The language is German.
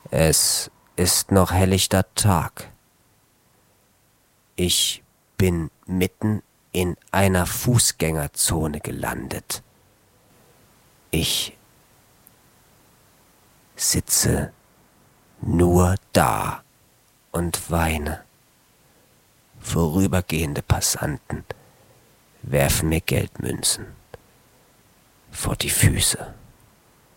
Es ist noch helllichter Tag. Ich bin mitten in einer Fußgängerzone gelandet. Ich sitze nur da und weine. Vorübergehende Passanten werfen mir Geldmünzen vor die Füße.